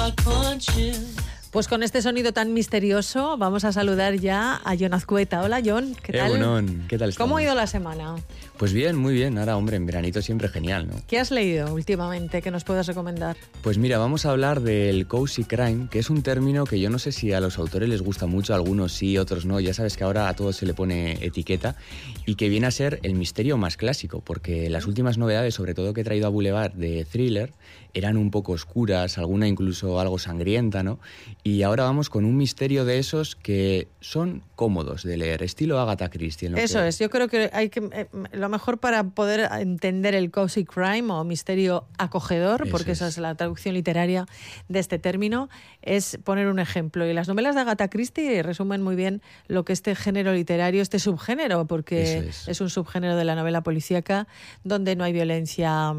Pues con este sonido tan misterioso vamos a saludar ya a Jon Azcueta. Hola, Jon, ¿qué tal? Egunon, ¿qué tal estamos? ¿Cómo ha ido la semana? Pues bien, muy bien. Ahora, hombre, en veranito siempre genial, ¿no? ¿Qué has leído últimamente que nos puedas recomendar? Pues mira, vamos a hablar del cozy crime, que es un término que yo no sé si a los autores les gusta mucho, a algunos sí, otros no. Ya sabes que ahora a todos se le pone etiqueta y que viene a ser el misterio más clásico, porque las últimas novedades, sobre todo que he traído a Boulevard de thriller, eran un poco oscuras, alguna incluso algo sangrienta, ¿no? Y ahora vamos con un misterio de esos que son cómodos de leer, estilo Agatha Christie. Eso es, yo creo que hay que lo mejor para poder entender el cozy crime o misterio acogedor, porque esa es la traducción literaria de este término, es poner un ejemplo. Y las novelas de Agatha Christie resumen muy bien lo que este género literario, este subgénero, porque es un subgénero de la novela policíaca donde no hay violencia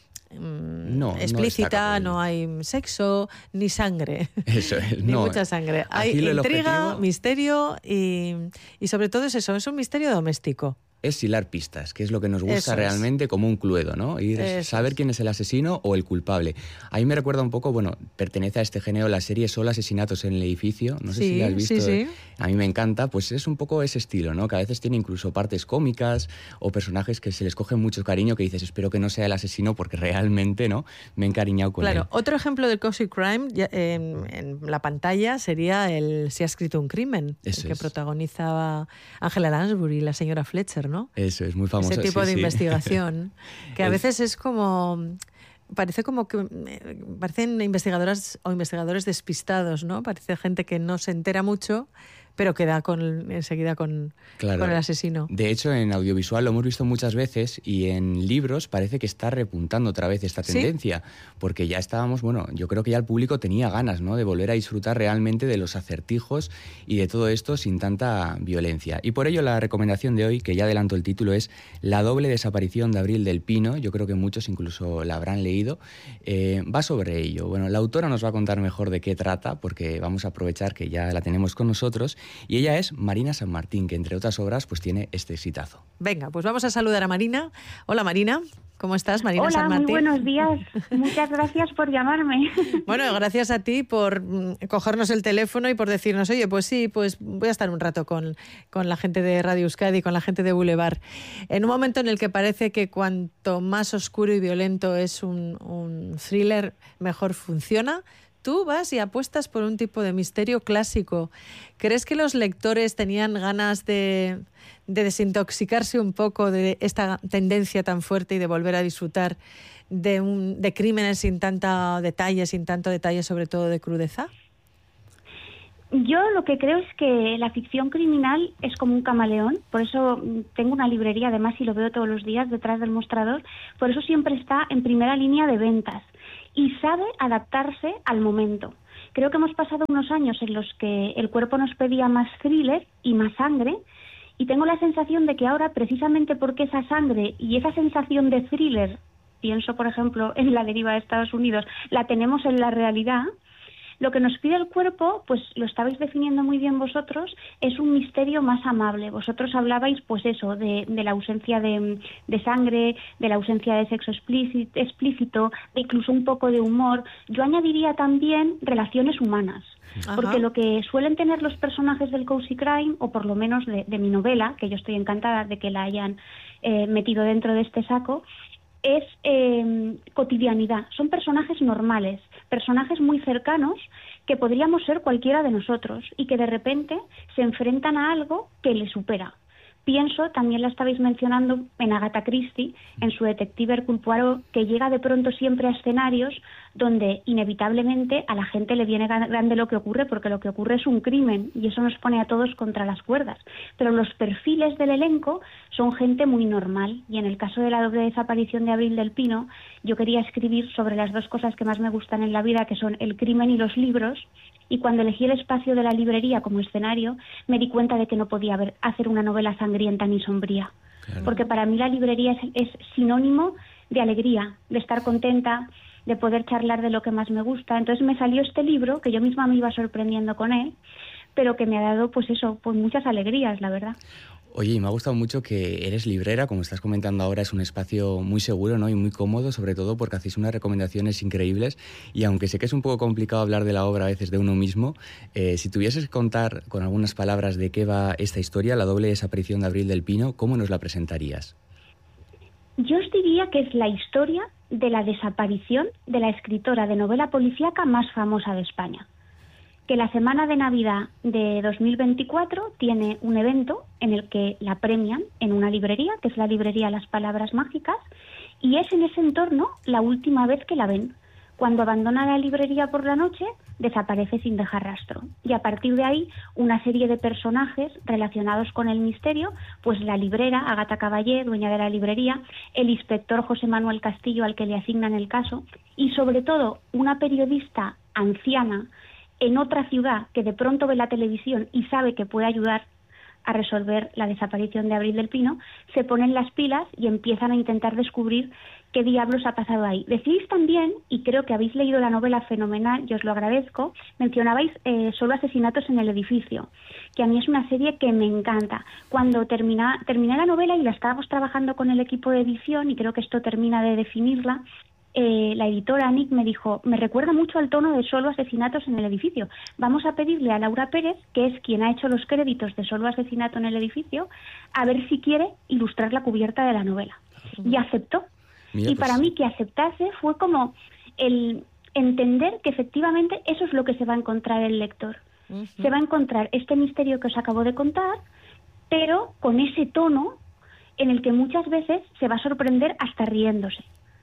explícita, no hay sexo ni sangre. Eso es, ni mucha sangre. Hay intriga, misterio y sobre todo es un misterio doméstico. Es hilar pistas, que es lo que nos gusta realmente, como un cluedo, ¿no? Saber quién es el asesino o el culpable. A mí me recuerda un poco, bueno, pertenece a este género la serie Solo asesinatos en el edificio, no sé si la has visto. Sí. A mí me encanta, pues es un poco ese estilo, ¿no? Que a veces tiene incluso partes cómicas o personajes que se les coge mucho cariño, que dices, espero que no sea el asesino porque realmente, ¿no? Me he encariñado con él. Claro, otro ejemplo del cozy crime en la pantalla sería el Se ha escrito un crimen, que protagonizaba Angela Lansbury y la señora Fletcher, ¿no? Eso es muy famoso. Ese tipo de investigación, que a veces es como... Parece como que parecen investigadoras o investigadores despistados, ¿no? Parece gente que no se entera mucho, pero que da enseguida con el asesino. De hecho, en audiovisual lo hemos visto muchas veces y en libros parece que está repuntando otra vez esta tendencia, porque ya estábamos, bueno, yo creo que ya el público tenía ganas, ¿no? De volver a disfrutar realmente de los acertijos y de todo esto sin tanta violencia. Y por ello la recomendación de hoy, que ya adelanto el título, es La doble desaparición de Abril del Pino. Yo creo que muchos incluso la habrán leído. Va sobre ello. Bueno, la autora nos va a contar mejor de qué trata, porque vamos a aprovechar que ya la tenemos con nosotros. Y ella es Marina San Martín, que entre otras obras pues tiene este exitazo. Venga, pues vamos a saludar a Marina. Hola Marina, ¿cómo estás? Marina Hola, San Martín. Muy buenos días. Muchas gracias por llamarme. Bueno, gracias a ti por cogernos el teléfono y por decirnos, oye, pues sí, pues voy a estar un rato con la gente de Radio Euskadi, con la gente de Boulevard. En un momento en el que parece que cuanto más oscuro y violento es un thriller, mejor funciona. Tú vas y apuestas por un tipo de misterio clásico. ¿Crees que los lectores tenían ganas de desintoxicarse un poco de esta tendencia tan fuerte y de volver a disfrutar de crímenes sin tanto detalle sobre todo de crudeza? Yo lo que creo es que la ficción criminal es como un camaleón, por eso tengo una librería, además, y lo veo todos los días detrás del mostrador, por eso siempre está en primera línea de ventas y sabe adaptarse al momento. Creo que hemos pasado unos años en los que el cuerpo nos pedía más thriller y más sangre, y tengo la sensación de que ahora, precisamente porque esa sangre y esa sensación de thriller, pienso por ejemplo en La deriva de Estados Unidos, la tenemos en la realidad. Lo que nos pide el cuerpo, pues lo estabais definiendo muy bien vosotros, es un misterio más amable. Vosotros hablabais, pues eso, de la ausencia de sangre, de la ausencia de sexo explícito, de incluso un poco de humor. Yo añadiría también relaciones humanas. Porque lo que suelen tener los personajes del cozy crime, o por lo menos de mi novela, que yo estoy encantada de que la hayan metido dentro de este saco, es cotidianidad. Son personajes normales, personajes muy cercanos que podríamos ser cualquiera de nosotros y que de repente se enfrentan a algo que les supera. Pienso, también la estabais mencionando, en Agatha Christie, en su detective Hercule Poirot, que llega de pronto siempre a escenarios donde inevitablemente a la gente le viene grande lo que ocurre, porque lo que ocurre es un crimen y eso nos pone a todos contra las cuerdas. Pero los perfiles del elenco son gente muy normal, y en el caso de la doble desaparición de Abril del Pino, yo quería escribir sobre las dos cosas que más me gustan en la vida, que son el crimen y los libros. Y cuando elegí el espacio de la librería como escenario, me di cuenta de que no podía hacer una novela sangrienta ni sombría. Claro. Porque para mí la librería es sinónimo de alegría, de estar contenta, de poder charlar de lo que más me gusta. Entonces me salió este libro, que yo misma me iba sorprendiendo con él, pero que me ha dado, pues eso, pues muchas alegrías, la verdad. Oye, y me ha gustado mucho que eres librera, como estás comentando ahora, es un espacio muy seguro, ¿no? Y muy cómodo, sobre todo porque hacéis unas recomendaciones increíbles. Y aunque sé que es un poco complicado hablar de la obra a veces de uno mismo, si tuvieses que contar con algunas palabras de qué va esta historia, la doble desaparición de Abril del Pino, ¿cómo nos la presentarías? Yo os diría que es la historia de la desaparición de la escritora de novela policíaca más famosa de España, que la semana de Navidad de 2024 tiene un evento en el que la premian en una librería, que es la librería Las Palabras Mágicas, y es en ese entorno la última vez que la ven. Cuando abandona la librería por la noche, desaparece sin dejar rastro. Y a partir de ahí, una serie de personajes relacionados con el misterio, pues la librera, Ágata Caballé, dueña de la librería, el inspector José Manuel Castillo, al que le asignan el caso, y sobre todo una periodista anciana en otra ciudad que de pronto ve la televisión y sabe que puede ayudar a resolver la desaparición de Abril del Pino, se ponen las pilas y empiezan a intentar descubrir qué diablos ha pasado ahí. Decís también, y creo que habéis leído la novela fenomenal, y os lo agradezco, mencionabais Solo asesinatos en el edificio, que a mí es una serie que me encanta. Cuando terminé la novela y la estábamos trabajando con el equipo de edición, y creo que esto termina de definirla, la editora Nick me dijo, me recuerda mucho al tono de Solo asesinatos en el edificio. Vamos a pedirle a Laura Pérez, que es quien ha hecho los créditos de Solo asesinato en el edificio, a ver si quiere ilustrar la cubierta de la novela. Y aceptó. Mira, y pues, para mí que aceptase fue como el entender que efectivamente eso es lo que se va a encontrar el lector. Se va a encontrar este misterio que os acabo de contar, pero con ese tono en el que muchas veces se va a sorprender hasta riéndose.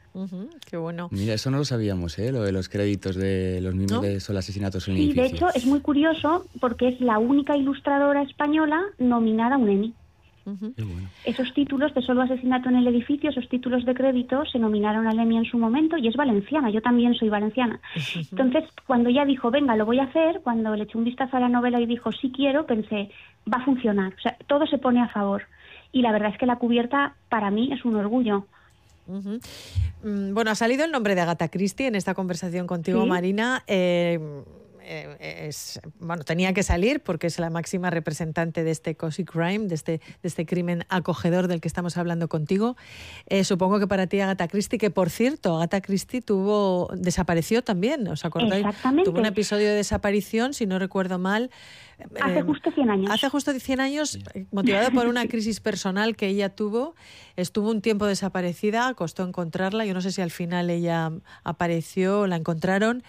Qué bueno. Mira, eso no lo sabíamos, lo de los créditos de los miembros de Solo asesinatos en el edificio. Sí, de hecho es muy curioso porque es la única ilustradora española nominada a un Emmy. Qué bueno. Esos títulos de Solo asesinato en el edificio, esos títulos de crédito se nominaron al Emmy en su momento y es valenciana, yo también soy valenciana. Entonces, cuando ella dijo, venga, lo voy a hacer, cuando le eché un vistazo a la novela y dijo, sí quiero, pensé, va a funcionar, o sea, todo se pone a favor. Y la verdad es que la cubierta para mí es un orgullo. Bueno, ha salido el nombre de Agatha Christie en esta conversación contigo, ¿sí? Marina. Bueno, tenía que salir porque es la máxima representante de este cozy crime, de este crimen acogedor del que estamos hablando contigo. Supongo que para ti Agatha Christie, que por cierto, Agatha Christie desapareció también, ¿os acordáis? Exactamente. Tuvo un episodio de desaparición, si no recuerdo mal. Hace justo 100 años. Hace justo 100 años, motivado por una crisis personal que ella tuvo, estuvo un tiempo desaparecida, costó encontrarla. Yo no sé si al final ella apareció, la encontraron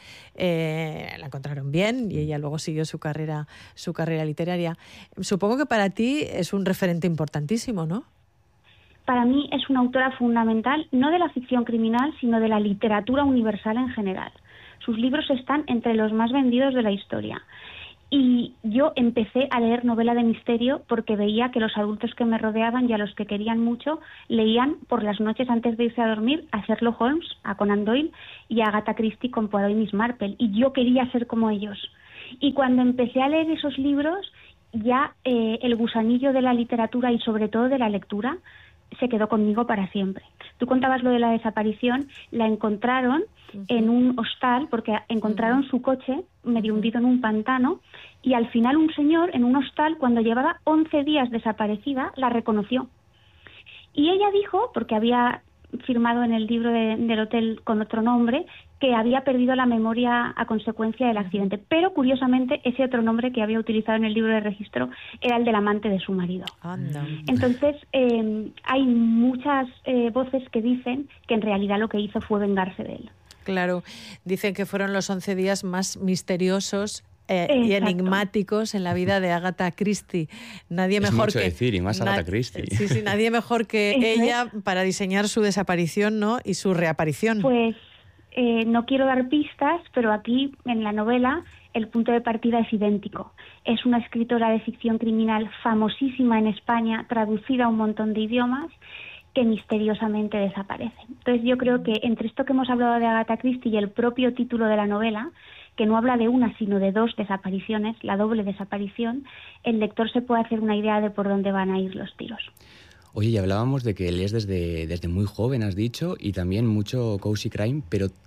bien y ella luego siguió su carrera literaria. Supongo que para ti es un referente importantísimo, ¿no? Para mí es una autora fundamental, no de la ficción criminal, sino de la literatura universal en general. Sus libros están entre los más vendidos de la historia. Y yo empecé a leer novela de misterio porque veía que los adultos que me rodeaban y a los que querían mucho leían por las noches antes de irse a dormir a Sherlock Holmes, a Conan Doyle y a Agatha Christie con Poirot y Miss Marple. Y yo quería ser como ellos. Y cuando empecé a leer esos libros, ya el gusanillo de la literatura y sobre todo de la lectura se quedó conmigo para siempre. Tú contabas lo de la desaparición, la encontraron en un hostal porque encontraron su coche medio hundido en un pantano y al final un señor en un hostal, cuando llevaba 11 días desaparecida, la reconoció. Y ella dijo, porque había firmado en el libro del hotel con otro nombre, que había perdido la memoria a consecuencia del accidente. Pero, curiosamente, ese otro nombre que había utilizado en el libro de registro era el del amante de su marido. Anda. Entonces, hay muchas voces que dicen que en realidad lo que hizo fue vengarse de él. Claro, dicen que fueron los 11 días más misteriosos y enigmáticos en la vida de Agatha Christie. Nadie mejor mucho que decir, y más Agatha Christie. Sí, nadie mejor que ella para diseñar su desaparición, ¿no? Y su reaparición. Pues no quiero dar pistas, pero aquí en la novela el punto de partida es idéntico. Es una escritora de ficción criminal famosísima en España, traducida a un montón de idiomas, que misteriosamente desaparece. Entonces yo creo que entre esto que hemos hablado de Agatha Christie y el propio título de la novela, que no habla de una sino de dos desapariciones, la doble desaparición, el lector se puede hacer una idea de por dónde van a ir los tiros. Oye, y hablábamos de que lees desde muy joven, has dicho, y también mucho cozy crime, pero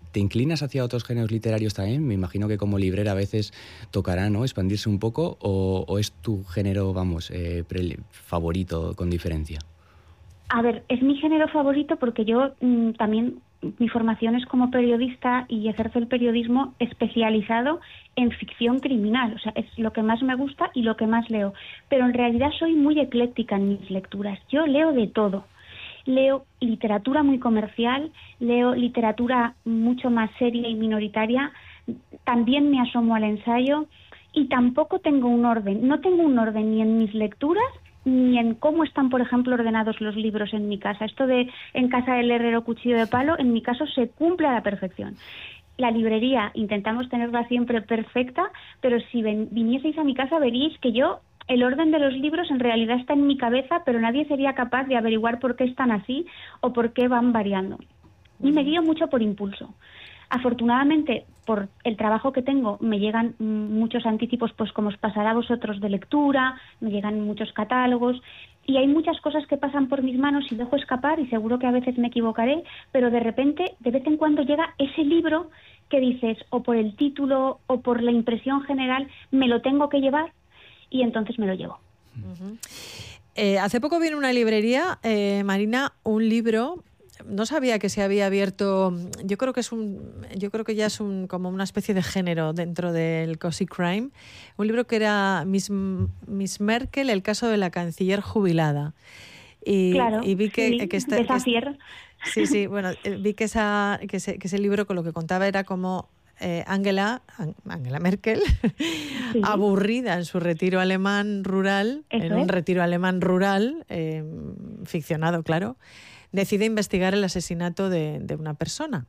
¿Te inclinas hacia otros géneros literarios también? Me imagino que como librera a veces tocará, ¿no?, expandirse un poco, o es tu género, favorito con diferencia. A ver, es mi género favorito porque yo también, mi formación es como periodista y ejerzo el periodismo especializado en ficción criminal. O sea, es lo que más me gusta y lo que más leo. Pero en realidad soy muy ecléctica en mis lecturas. Yo leo de todo. Leo literatura muy comercial, leo literatura mucho más seria y minoritaria, también me asomo al ensayo y tampoco tengo un orden. No tengo un orden ni en mis lecturas ni en cómo están, por ejemplo, ordenados los libros en mi casa. Esto de en casa del herrero cuchillo de palo, en mi caso se cumple a la perfección. La librería intentamos tenerla siempre perfecta, pero si vinieseis a mi casa veríais que el orden de los libros en realidad está en mi cabeza, pero nadie sería capaz de averiguar por qué están así o por qué van variando. Y me guío mucho por impulso. Afortunadamente, por el trabajo que tengo, me llegan muchos anticipos, pues como os pasará a vosotros, de lectura, me llegan muchos catálogos, y hay muchas cosas que pasan por mis manos y dejo escapar, y seguro que a veces me equivocaré, pero de repente, de vez en cuando llega ese libro que dices, o por el título o por la impresión general, me lo tengo que llevar, y entonces me lo llevo. Hace poco vi en una librería, Marina, un libro. No sabía que se había abierto. Yo creo que ya es como una especie de género dentro del cozy crime. Un libro que era Miss Merkel, el caso de la canciller jubilada. Claro, y vi que de Safier. Sí, bueno, vi que ese libro con lo que contaba era como Angela Merkel, sí, aburrida en su retiro alemán rural, un retiro alemán rural, ficcionado, claro, decide investigar el asesinato de una persona.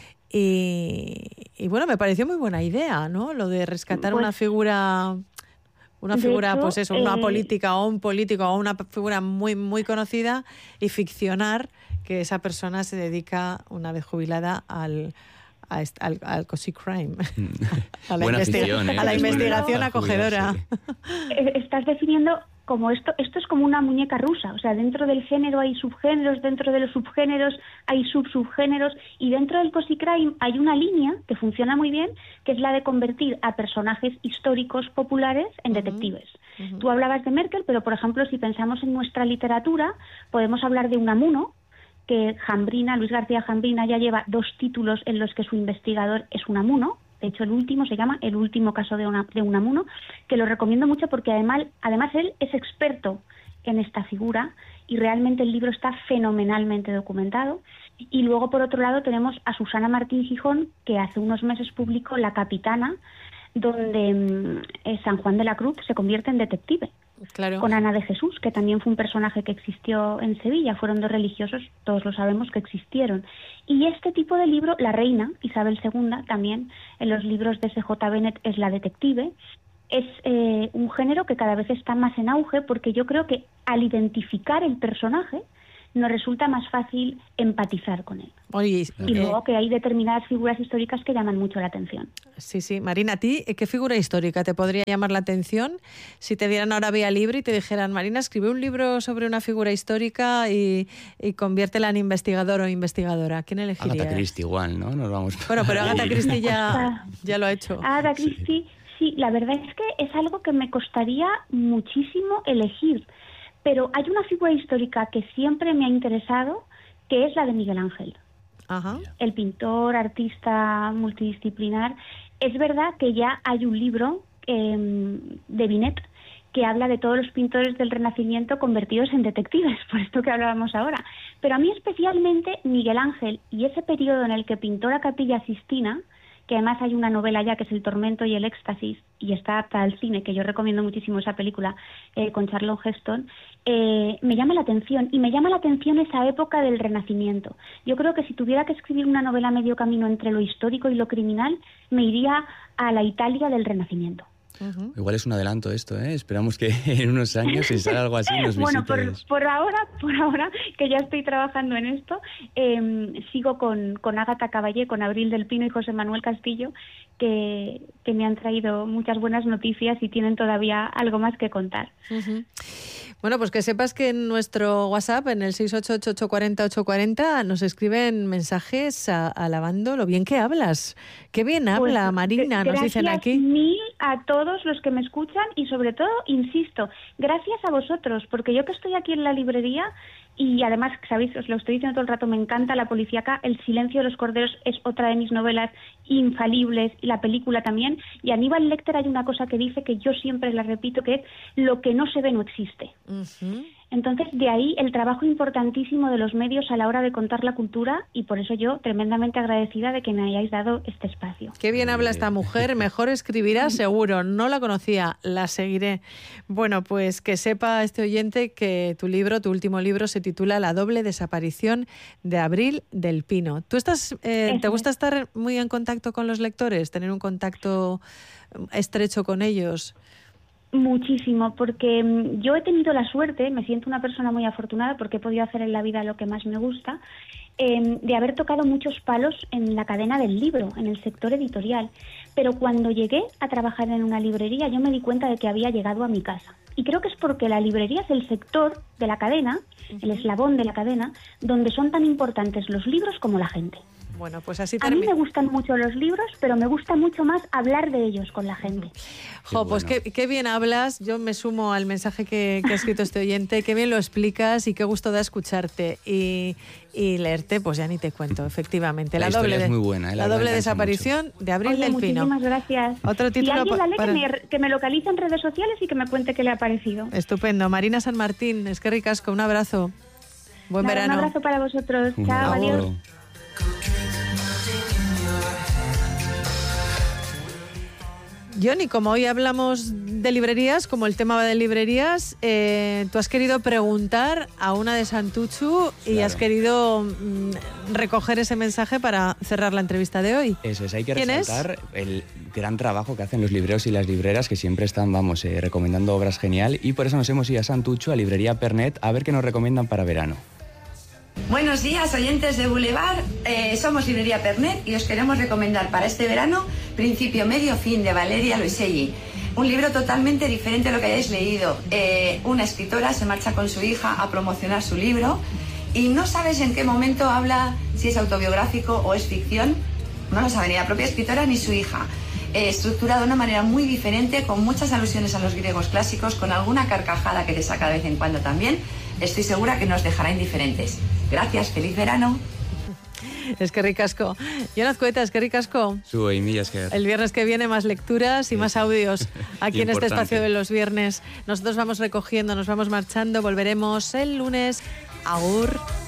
Y bueno, me pareció muy buena idea, ¿no? Lo de rescatar una figura, hecho, pues eso, una política o un político o una figura muy, muy conocida, y ficcionar que esa persona se dedica, una vez jubilada, al cozy crime, a la investigación acogedora. Estás definiendo como esto es como una muñeca rusa, o sea, dentro del género hay subgéneros, dentro de los subgéneros hay subgéneros, y dentro del cozy crime hay una línea que funciona muy bien, que es la de convertir a personajes históricos populares en detectives. Tú hablabas de Merkel, pero por ejemplo, si pensamos en nuestra literatura, podemos hablar de Unamuno, que Luis García Jambrina ya lleva 2 títulos en los que su investigador es Unamuno. De hecho, el último se llama El último caso de Unamuno, que lo recomiendo mucho porque además él es experto en esta figura y realmente el libro está fenomenalmente documentado. Y luego, por otro lado, tenemos a Susana Martín Gijón, que hace unos meses publicó La Capitana, donde San Juan de la Cruz se convierte en detective. Claro. Con Ana de Jesús, que también fue un personaje que existió en Sevilla. Fueron 2 religiosos, todos lo sabemos, que existieron. Y este tipo de libro, la reina, Isabel II, también en los libros de S.J. Bennett es la detective. Es un género que cada vez está más en auge, porque yo creo que al identificar el personaje nos resulta más fácil empatizar con él. Oye, y luego que hay determinadas figuras históricas que llaman mucho la atención. Sí. Marina, ¿a ti qué figura histórica te podría llamar la atención si te dieran ahora vía libre y te dijeran, Marina, escribe un libro sobre una figura histórica y conviértela en investigador o investigadora? ¿Quién elegirías? Agatha Christie igual, ¿no? Nos vamos. Bueno, pero Agatha Christie ya lo ha hecho. Agatha Christie, sí, la verdad es que es algo que me costaría muchísimo elegir. Pero hay una figura histórica que siempre me ha interesado, que es la de Miguel Ángel. Ajá. El pintor, artista multidisciplinar. Es verdad que ya hay un libro de Binet que habla de todos los pintores del Renacimiento convertidos en detectives, por esto que hablábamos ahora. Pero a mí especialmente Miguel Ángel y ese periodo en el que pintó la Capilla Sixtina, que además hay una novela ya que es El tormento y el éxtasis, y está adaptada al cine, que yo recomiendo muchísimo esa película, con Charlton Heston, me llama la atención, y me llama la atención esa época del Renacimiento. Yo creo que si tuviera que escribir una novela a medio camino entre lo histórico y lo criminal, me iría a la Italia del Renacimiento. Uh-huh. Igual es un adelanto esto, ¿eh? Esperamos que en unos años, si sale algo así, nos visites. Bueno, por ahora, que ya estoy trabajando en esto, sigo con Ágata Caballé, con Abril del Pino y José Manuel Castillo, que me han traído muchas buenas noticias y tienen todavía algo más que contar. Uh-huh. Bueno, pues que sepas que en nuestro WhatsApp, en el 688-840-840, nos escriben mensajes alabando lo bien que hablas. Qué bien habla, Pues, Marina, nos dicen aquí. Gracias mil a todos los que me escuchan y sobre todo, insisto, gracias a vosotros, porque yo que estoy aquí en la librería y además, sabéis, os lo estoy diciendo todo el rato, me encanta la policíaca, El silencio de los corderos es otra de mis novelas infalibles y la película también, y Aníbal Lecter hay una cosa que dice que yo siempre la repito, que es lo que no se ve no existe. Uh-huh. Entonces, de ahí el trabajo importantísimo de los medios a la hora de contar la cultura y por eso yo tremendamente agradecida de que me hayáis dado este espacio. Qué bien habla esta mujer, mejor escribirá seguro, no la conocía, la seguiré. Bueno, pues que sepa este oyente que tu libro, tu último libro, se titula La doble desaparición de Abril del Pino. ¿Tú te gusta estar muy en contacto con los lectores, tener un contacto estrecho con ellos? Muchísimo, porque yo he tenido la suerte, me siento una persona muy afortunada porque he podido hacer en la vida lo que más me gusta, de haber tocado muchos palos en la cadena del libro, en el sector editorial. Pero cuando llegué a trabajar en una librería, yo me di cuenta de que había llegado a mi casa. Y creo que es porque la librería es el sector de la cadena, el eslabón de la cadena, donde son tan importantes los libros como la gente. Bueno, pues así A mí me gustan mucho los libros, pero me gusta mucho más hablar de ellos con la gente. Jo, pues qué bien hablas. Yo me sumo al mensaje que ha escrito este oyente. Qué bien lo explicas y qué gusto da escucharte. Y leerte, pues ya ni te cuento, efectivamente. La doble es muy buena. La doble desaparición de Abril del Pino. Muchísimas gracias. Otro título y alguien la lee, que me localice en redes sociales y que me cuente qué le ha parecido. Estupendo. Marina San Martín, es que ricasco. Un abrazo. Buen verano. Un abrazo para vosotros. Chao, adiós. Johnny, como hoy hablamos de librerías, como el tema va de librerías, tú has querido preguntar a una de Santuchu y claro, has querido recoger ese mensaje para cerrar la entrevista de hoy. Eso es, hay que resaltar el gran trabajo que hacen los libreros y las libreras, que siempre están, recomendando obras genial, y por eso nos hemos ido a Santuchu, a Librería Pernet, a ver qué nos recomiendan para verano. Buenos días, oyentes de Boulevard. Somos Librería Pernet y os queremos recomendar para este verano Principio, Medio, Fin de Valeria Luiselli. Un libro totalmente diferente a lo que hayáis leído. Una escritora se marcha con su hija a promocionar su libro y no sabes en qué momento habla, si es autobiográfico o es ficción. No lo sabe ni la propia escritora ni su hija. Estructurado de una manera muy diferente, con muchas alusiones a los griegos clásicos, con alguna carcajada que te saca de vez en cuando también. Estoy segura que nos dejará indiferentes. Gracias, feliz verano. Es que ricasco. Jonaz Cueta, es que ricasco. Sube y millas que... El viernes que viene más lecturas y más audios aquí en este espacio de los viernes. Nosotros vamos recogiendo, nos vamos marchando, volveremos el lunes. Agur.